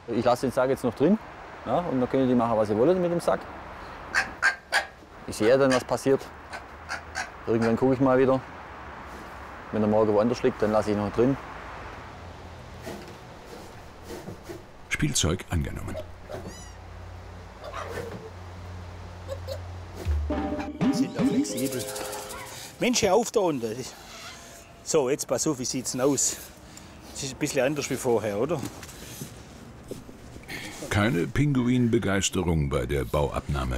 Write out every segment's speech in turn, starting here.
Ich lasse den Sack jetzt noch drin, ja, und dann können die machen, was sie wollen mit dem Sack. Ich sehe dann, was passiert. Irgendwann gucke ich mal wieder. Wenn er morgen woanders liegt, dann lasse ich ihn noch drin. Spielzeug angenommen. Sind auch flexibel. Mensch, hör auf da unten. So, jetzt pass auf, wie sieht es denn aus? Es ist ein bisschen anders wie vorher, oder? Keine Pinguinbegeisterung bei der Bauabnahme.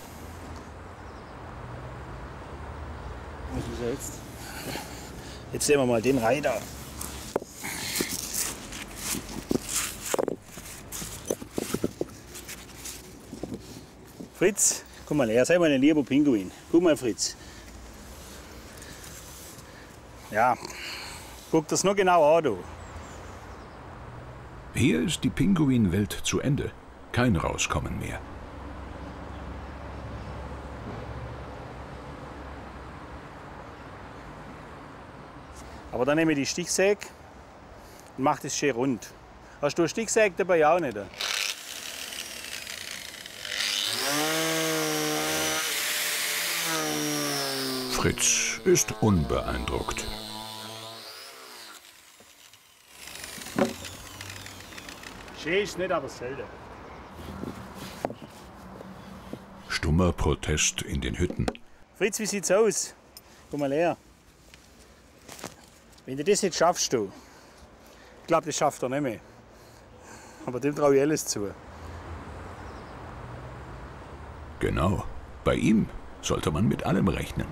Was ist er jetzt? Jetzt sehen wir mal den Reiter. Fritz, guck mal her, sei mal ein lieber Pinguin. Guck mal, Fritz. Ja, guck das nur genau an, du. Hier ist die Pinguinwelt zu Ende. Kein Rauskommen mehr. Aber dann nehme ich die Stichsäge und mache das schön rund. Hast du eine Stichsäge dabei auch nicht? Fritz ist unbeeindruckt. Schön ist nicht, aber selten. Stummer Protest in den Hütten. Fritz, wie sieht's aus? Komm mal her. Wenn du das jetzt schaffst, du. Ich glaube, das schafft er nicht mehr. Aber dem traue ich alles zu. Genau. Bei ihm sollte man mit allem rechnen.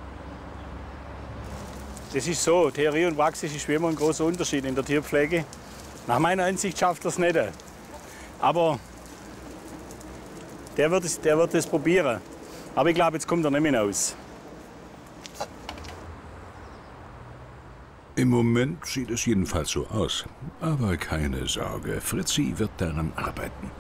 Das ist so, Theorie und Praxis ist wie immer ein großer Unterschied in der Tierpflege. Nach meiner Ansicht schafft er es nicht. Aber der wird es probieren. Aber ich glaube, jetzt kommt er nicht mehr raus. Im Moment sieht es jedenfalls so aus. Aber keine Sorge, Fritzi wird daran arbeiten.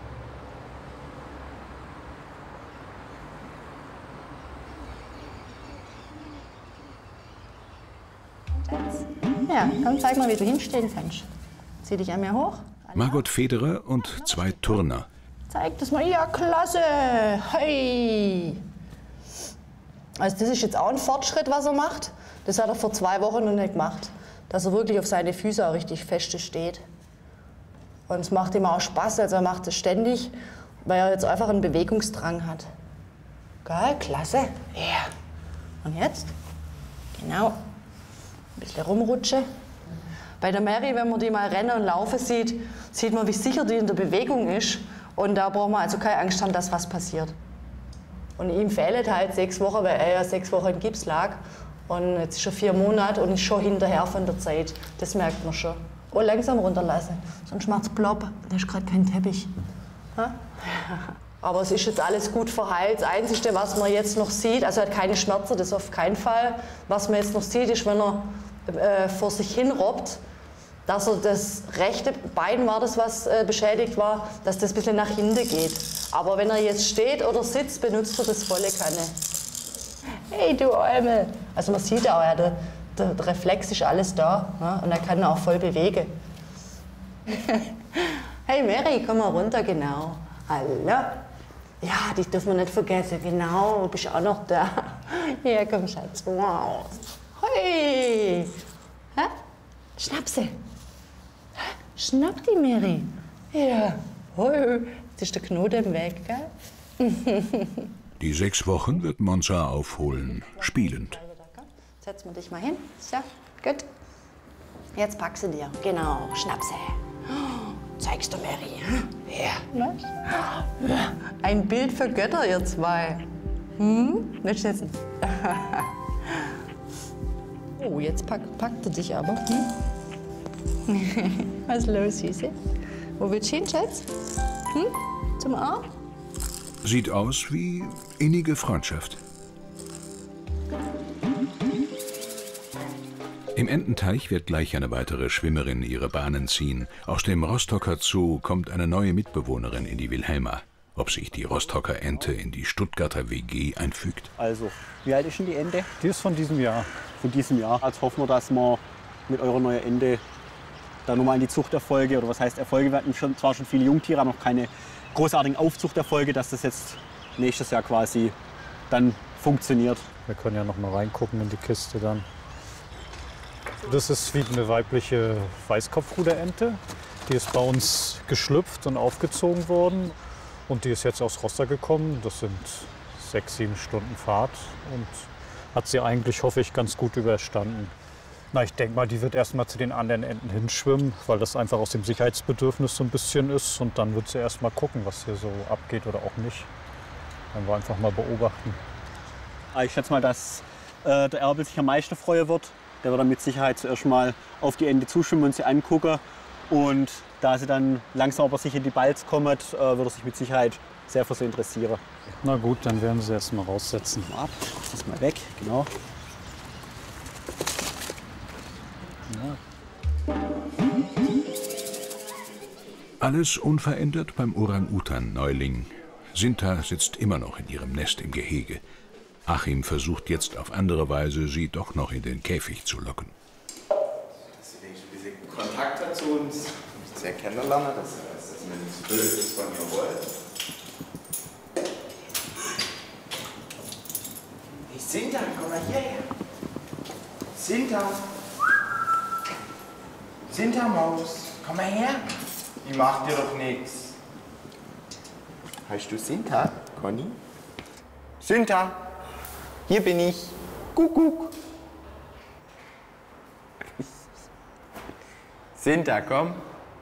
Ja, komm, zeig mal, wie du hinstehen kannst. Zieh dich an mir hoch. Margot Federer und zwei Turner. Zeig das mal. Ja, klasse. Hey. Also das ist jetzt auch ein Fortschritt, was er macht. Das hat er vor 2 Wochen noch nicht gemacht. Dass er wirklich auf seine Füße auch richtig feste steht. Und es macht ihm auch Spaß, also er macht es ständig, weil er jetzt einfach einen Bewegungsdrang hat. Geil, klasse. Ja. Und jetzt? Genau. Ein bisschen rumrutschen. Bei der Mary, wenn man die mal rennen und laufen sieht, sieht man, wie sicher die in der Bewegung ist. Und da braucht man also keine Angst haben, dass was passiert. Und ihm fehlt halt 6 Wochen, weil er ja 6 Wochen in Gips lag. Und jetzt ist er 4 Monate und ist schon hinterher von der Zeit. Das merkt man schon. Oh, langsam runterlassen, sonst macht's plopp. Da ist gerade kein Teppich. Ha? Aber es ist jetzt alles gut verheilt. Das Einzige, was man jetzt noch sieht, also er hat keine Schmerzen, das auf keinen Fall. Was man jetzt noch sieht, ist, wenn er vor sich hin robbt, dass er das rechte Bein war das, was beschädigt war, dass das ein bisschen nach hinten geht. Aber wenn er jetzt steht oder sitzt, benutzt er das volle Kanne. Hey, du Eumel! Also man sieht auch, ja, der Reflex ist alles da, ne? Und er kann auch voll bewegen. Hey Mary, komm mal runter, genau. Hallo. Ja, dich dürfen wir nicht vergessen, genau, du bist auch noch da. Ja, komm Schatz, wow. Hey! Hä? Schnapp sie. Schnapp die Mary. Ja. Hoi. Jetzt ist der Knoten im Weg, gell? Die 6 Wochen wird Monza aufholen, spielend. Setzen wir dich mal hin. So, gut. Jetzt pack sie dir. Genau, schnapp sie. Zeigst du Mary? Ja. Ein Bild für Götter, ihr zwei. Nicht schnitzen. Oh, jetzt packt er dich aber. Was ist los, Süße? Wo willst du hin, Schatz? Zum Arm? Sieht aus wie innige Freundschaft. Im Ententeich wird gleich eine weitere Schwimmerin ihre Bahnen ziehen. Aus dem Rostocker Zoo kommt eine neue Mitbewohnerin in die Wilhelma. Ob sich die Rostocker Ente in die Stuttgarter WG einfügt? Also, wie alt ist denn die Ente? Die ist von diesem Jahr. Von diesem Jahr. Jetzt hoffen wir, dass wir mit eurer neuen Ente da nochmal in die Zuchterfolge, oder was heißt Erfolge, wir hatten zwar schon viele Jungtiere, aber noch keine großartigen Aufzuchterfolge, dass das jetzt nächstes Jahr quasi dann funktioniert. Wir können ja noch mal reingucken in die Kiste dann. Das ist wie eine weibliche Weißkopfruderente. Die ist bei uns geschlüpft und aufgezogen worden. Und die ist jetzt aus Rostock gekommen. Das sind 6, 7 Stunden Fahrt. Und hat sie eigentlich, hoffe ich, ganz gut überstanden. Na, ich denke mal, die wird erst mal zu den anderen Enten hinschwimmen, weil das einfach aus dem Sicherheitsbedürfnis so ein bisschen ist. Und dann wird sie erst mal gucken, was hier so abgeht oder auch nicht. Dann wir einfach mal beobachten. Ich schätze mal, dass der Erbel sich am meisten freuen wird. Der wird dann mit Sicherheit zuerst mal auf die Ente zuschwimmen und sie angucken. Und da sie dann langsam aber sicher in die Balz kommt, wird er sich mit Sicherheit sehr für sie interessieren. Na gut, dann werden sie erst mal raussetzen. Ab, das mal weg, genau. Alles unverändert beim Orang-Utan-Neuling. Sinta sitzt immer noch in ihrem Nest im Gehege. Achim versucht jetzt auf andere Weise, sie doch noch in den Käfig zu locken. Dass sie wenigstens ein bisschen Kontakt hat zu uns, sehr kennenlernen, dass man nicht so blöd ist von ihr wollt. Hey Sinta, komm mal hierher. Sinta. Sinta Maus, komm mal her. Die macht dir doch nichts. Heißt du Sinta, Conny? Sinta, hier bin ich. Kuckuck. Sinta, komm.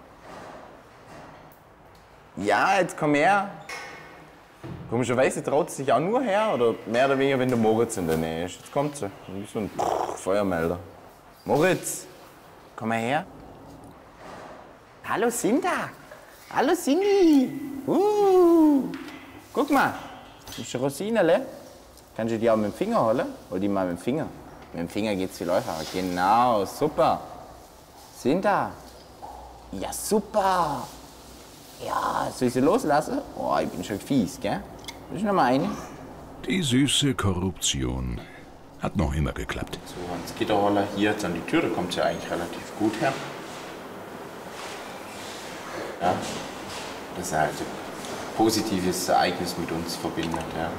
Ja, jetzt komm her. Komischerweise traut sie sich auch nur her, oder mehr oder weniger, wenn der Moritz in der Nähe ist. Jetzt kommt sie, wie so ein Feuermelder. Moritz, komm mal her. Hallo Sinta. Hallo Cindy. Guck mal, das ist eine Rosinele. Kannst du die auch mit dem Finger holen? Hol die mal mit dem Finger. Mit dem Finger geht's viel einfacher. Genau, super. Sinta. Ja, super. Ja, soll ich sie loslassen? Oh, ich bin schon fies, gell? Willst du noch mal eine? Die süße Korruption hat noch immer geklappt. So, ans Gitterroller hier jetzt an die Tür, da kommt sie eigentlich relativ gut her. Ja, das ist halt ein positives Ereignis mit uns verbindet, ja.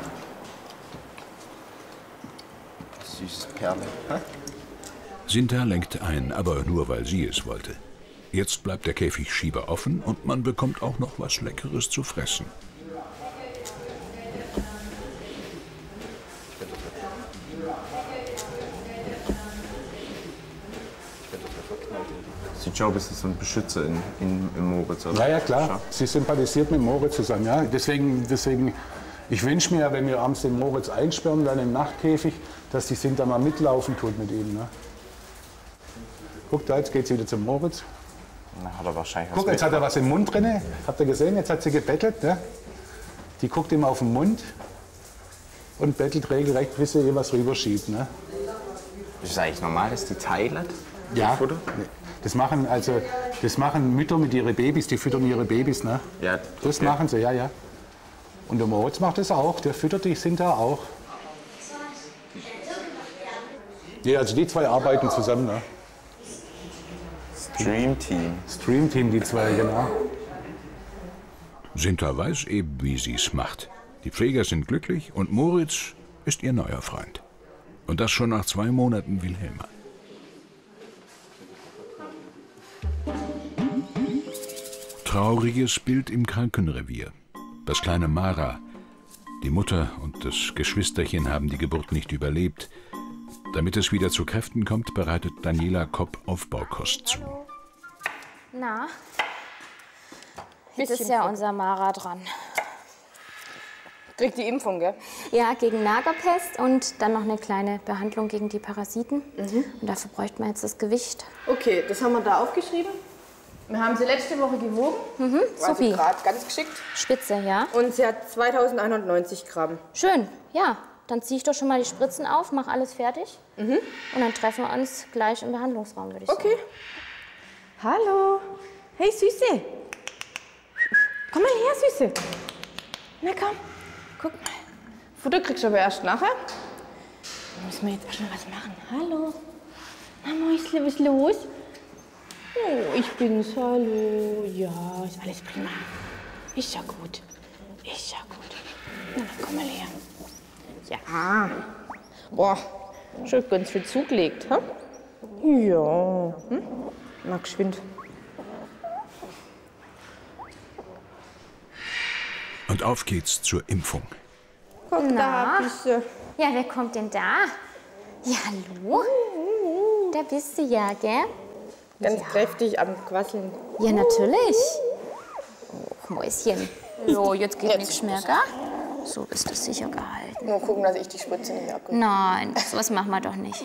Süßes Perle. Sinta lenkt ein, aber nur weil sie es wollte. Jetzt bleibt der Käfigschieber offen und man bekommt auch noch was Leckeres zu fressen. Sie Job ist so ein Beschützer im Moritz, oder? Ja, klar. Sie sympathisiert mit Moritz zusammen. Ja. Deswegen, ich wünsche mir, wenn wir abends den Moritz einsperren, dann im Nachtkäfig, dass die Sinta mal mitlaufen tut mit ihm. Ne? Guck da, jetzt geht sie wieder zum Moritz. Na, hat er wahrscheinlich Guck, jetzt hat er was im Mund drin. Habt ihr gesehen? Jetzt hat sie gebettelt. Ne? Die guckt ihm auf den Mund und bettelt regelrecht, bis sie ihr was rüberschiebt. Ne? Ist das eigentlich normal, dass die teilen? Ja. Das machen Mütter mit ihren Babys, die füttern ihre Babys. Ne? Ja, okay. Das machen sie, ja, ja. Und der Moritz macht das auch, der füttert die Sinta auch. Ja, also die zwei arbeiten zusammen. Ne? Streamteam. Streamteam, die zwei, genau. Sinta weiß eben, wie sie es macht. Die Pfleger sind glücklich und Moritz ist ihr neuer Freund. Und das schon nach 2 Monaten Wilhelma. Trauriges Bild im Krankenrevier. Das kleine Mara. Die Mutter und das Geschwisterchen haben die Geburt nicht überlebt. Damit es wieder zu Kräften kommt, bereitet Daniela Kopp Aufbaukost zu. Na, jetzt ist ja unser Mara dran. Kriegt die Impfung, gell? Ja, gegen Nagerpest und dann noch eine kleine Behandlung gegen die Parasiten. Und dafür bräuchten wir jetzt das Gewicht. Okay, das haben wir da aufgeschrieben. Wir haben sie letzte Woche gewogen. Also gerade ganz geschickt. Spitze, ja. Und sie hat 2190 Gramm. Schön, ja. Dann ziehe ich doch schon mal die Spritzen auf, mache alles fertig. Und dann treffen wir uns gleich im Behandlungsraum, würde ich sagen. Okay. Hallo. Hey, Süße. Komm mal her, Süße. Na komm, guck mal. Futter kriegst du aber erst nachher. Da müssen wir jetzt erst mal was machen. Hallo. Na, Mäusle, was ist los? Oh, ich bin's, hallo. Ja, ist alles prima. Ist ja gut. Ist ja gut. Na, dann komm mal her. Ja. Boah, schon ganz viel zugelegt, ha? Ja. Na, geschwind. Und auf geht's zur Impfung. Guck, da bist du. Ja, wer kommt denn da? Ja, hallo? Da bist du ja, gell? Ganz kräftig am Quasseln. Ja, natürlich. Oh, Mäuschen. So, jetzt geht nichts mehr, gell? So ist das sicher gehalten. Nur gucken, dass ich die Spritze nicht abkriege. Nein, sowas machen wir doch nicht.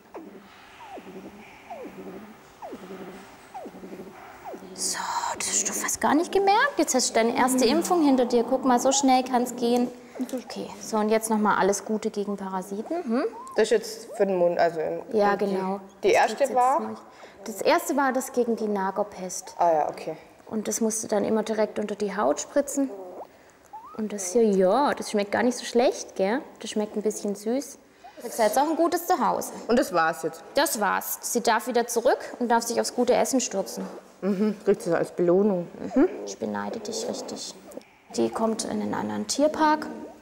So, das hast du fast gar nicht gemerkt. Jetzt hast du deine erste Impfung hinter dir. Guck mal, so schnell kann es gehen. Okay, so und jetzt noch mal alles Gute gegen Parasiten. Hm? Das ist jetzt für den Mund, also Ja, genau. Die erste war? Das erste war das gegen die Nagerpest. Ah ja, okay. Und das musst du dann immer direkt unter die Haut spritzen. Und das hier, ja, das schmeckt gar nicht so schlecht, gell? Das schmeckt ein bisschen süß. Das ist jetzt auch ein gutes Zuhause. Und das war's jetzt? Das war's. Sie darf wieder zurück und darf sich aufs gute Essen stürzen. Kriegt sie das als Belohnung? Ich beneide dich richtig. Die kommt in einen anderen Tierpark,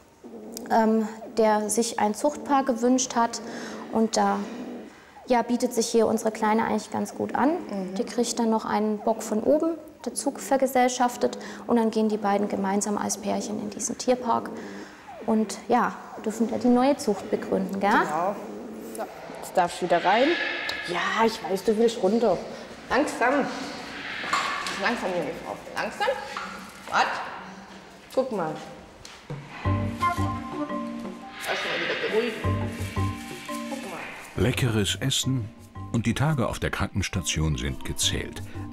der sich ein Zuchtpaar gewünscht hat. Und da bietet sich hier unsere Kleine eigentlich ganz gut an. Die kriegt dann noch einen Bock von oben dazu vergesellschaftet. Und dann gehen die beiden gemeinsam als Pärchen in diesen Tierpark. Und ja, dürfen da die neue Zucht begründen, gell? Genau. So, jetzt darfst du wieder rein. Ja, ich weiß, du willst runter. Langsam. Langsam, junge Frau. Langsam. Warte. Guck mal. Erstmal wieder beruhigen. Guck mal. Leckeres Essen und die Tage auf der Krankenstation sind gezählt.